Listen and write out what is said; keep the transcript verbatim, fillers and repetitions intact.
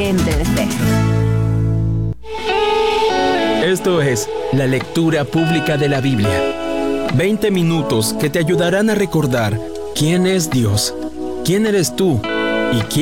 Entender. Esto es la lectura pública de la Biblia. veinte minutos que te ayudarán a recordar quién es Dios, quién eres tú y quién